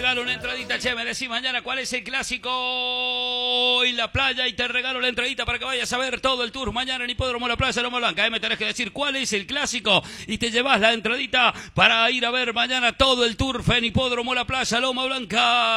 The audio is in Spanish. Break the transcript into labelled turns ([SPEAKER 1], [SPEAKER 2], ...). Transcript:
[SPEAKER 1] regalo una entradita, che, me decís mañana cuál es el clásico en la playa y te regalo la entradita para que vayas a ver todo el tour mañana en Hipódromo La Plaza Loma Blanca. Me tenés que decir cuál es el clásico y te llevas la entradita para ir a ver mañana todo el tour en Hipódromo La Plaza Loma Blanca.